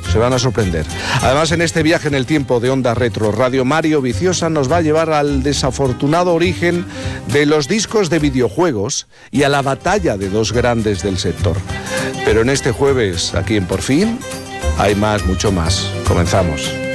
se van a sorprender. Además, en este viaje en el tiempo de Onda Retro Radio, Mario Viciosa nos va a llevar al desafortunado origen de los discos de videojuegos y a la batalla de dos grandes del sector. Pero en este jueves, aquí en Por Fin, hay más, mucho más. Comenzamos.